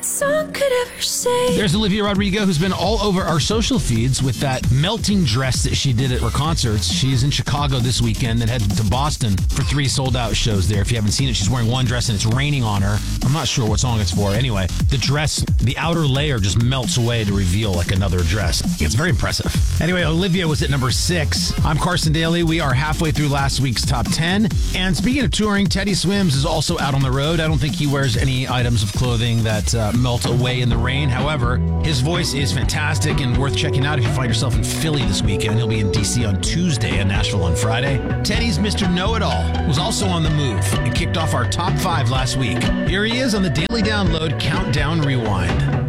that song could ever say. There's Olivia Rodrigo, who's been all over our social feeds with that melting dress that she did at her concerts. She's in Chicago this weekend and headed to Boston for 3 sold-out shows there. If you haven't seen it, she's wearing one dress and it's raining on her. I'm not sure what song it's for. Anyway, the dress, the outer layer just melts away to reveal like another dress. It's very impressive. Anyway, Olivia was at number 6. I'm Carson Daly. We are halfway through last week's top 10. And speaking of touring, Teddy Swims is also out on the road. I don't think he wears any items of clothing that melt away in the rain. However, his voice is fantastic and worth checking out if you find yourself in Philly this weekend. He'll be in D.C. on Tuesday and Nashville on Friday. Teddy's Mr. Know-It-All was also on the move and kicked off our top 5 last week. Here he is on the Daily Download Countdown Rewind.